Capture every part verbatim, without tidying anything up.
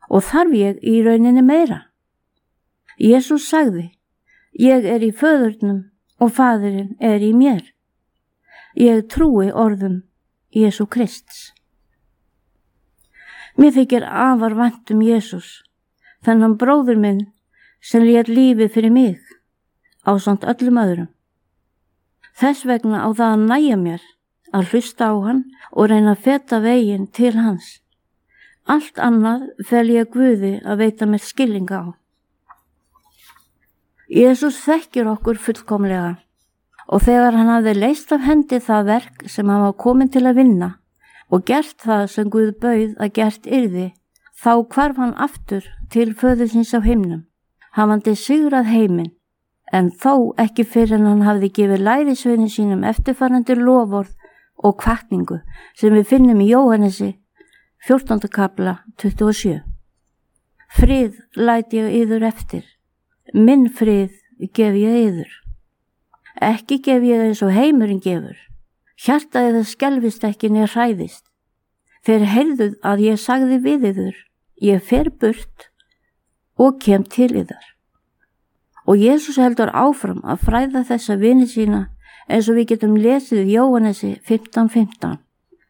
og þarf ég í rauninni meira? Jesús sagði, ég er í föðurnum og faðirinn er í mér. Ég trúi orðum Jesú Krists. Mér þykir afar vænt um Jesús, þennan bróður minn sem lét lífið fyrir mig, ásamt öllum öðrum. Þess vegna á það að nægja mér að hlusta á hann og reyna að feta veginn til hans. Allt annað fel ég Guði að veita mér skilninga á. Jesús þekkir okkur fullkomlega og þegar hann hafði leyst af hendi það verk sem hann var kominn til að vinna og gert það sem Guð bauð að gert yrði, þá hvarf hann aftur til föður síns á himnum, hafandi sigrað heiminn, en þó ekki fyrr en hann hafði gefið lærisveinum sínum eftirfarandi loforð og hvatningu sem við finnum í Jóhannesi fjórtánda kafla tuttugu og sjö. Frið læt ég yður eftir, minn frið gef ég yður. Ekki gef ég eins og heimurinn gefur. Hjartaði það skelfist ekki né hræðist. Þeir heyrðuð að ég sagði við yður, ég fer burt og kem til yður. Og Jesús heldur áfram að fræða þessa vini sína eins og við getum lesið í Jóhannesi fimmtán fimmtán.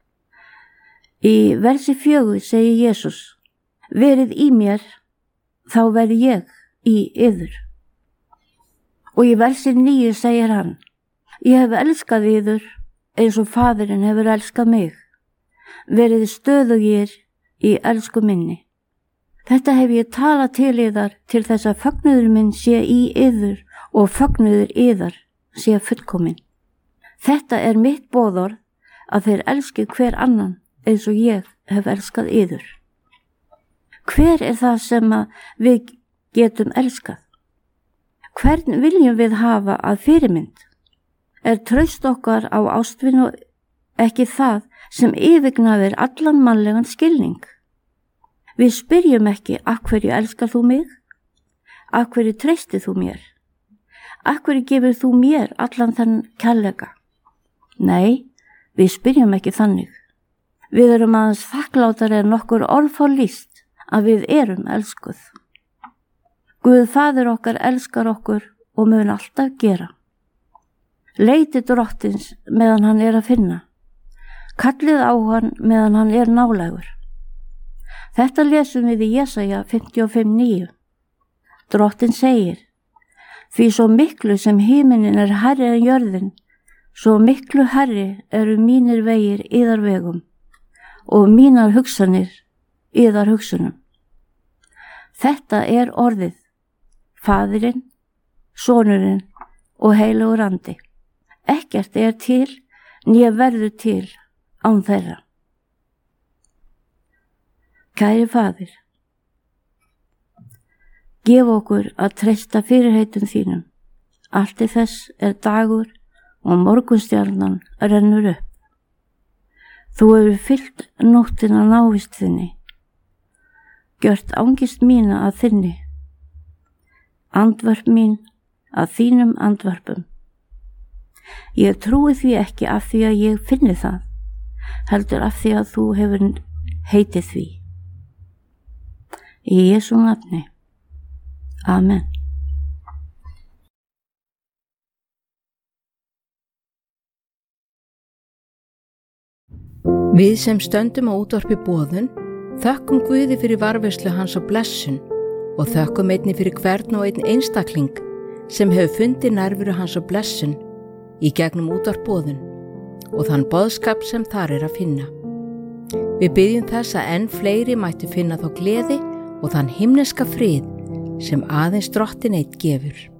Í versi fjögur segir Jesús, verið í mér, þá verð ég í yður. Og í versi níu segir hann, ég hef elskað yður eins og Faðirinn hefur elskað mig. Verið stöðugir í elsku minni. Þetta hef ég talað til yðar til þess að fögnuður minn sé í yður og fögnuður yðar sé fullkominn. Þetta er mitt boðorð að þeir elski hver annan eins og ég hef elskað yður. Hver er það sem við getum elskað? Hvern viljum við hafa að fyrirmynd? Er traust okkar á ástvinu ekki það sem yfirgnæfir allan mannlegan skilning? Við spyrjum ekki, af hverju elskar þú mig? Af hverju treystir þú mér? Af hverju gefur þú mér allan þann kærleika? Nei, við spyrjum ekki þannig. Við erum aðeins þakklátari en nokkur orð fá lýst að við erum elskuð. Guð Faðir okkar elskar okkur og mun alltaf gera. Leitið drottins meðan hann er að finna. Kallið á hann meðan hann er nálægur. Þetta lesum við í Jesaja fimmtíu og fimm níu. Drottin segir, því svo miklu sem himinin er hærri en jörðin, svo miklu hærri eru mínir vegir yðar vegum og mínar hugsanir yðar hugsunum. Þetta er orðið, Faðirinn, Sonurinn og heilagur andi. Ekkert er til, né verður til án þeirra. Kæri Faðir, gef okkur að treysta fyrirheitum þínum. Allt í þess er dagur og morgunstjarnan rennur upp. Þú hefur fyllt nóttina návist þinni, gjört angist mína að þinni, andvörp mín að þínum andvörpum. Ég trúi því ekki af því að ég finni það, heldur af því að þú hefur heitið því. Í Jesú nafni. Amen. Við sem stöndum á útvarpi boðun, þökkum Guði fyrir varðveislu hans og blessun og þökkum einni fyrir hvern og einn einstakling sem hefur fundið nærveru hans og blessun í gegnum útvarp boðun og þann boðskap sem þar er að finna. Við biðjum þess að enn fleiri mættu finna þá gleði og þann himneska frið sem aðeins Drottinn einn gefur.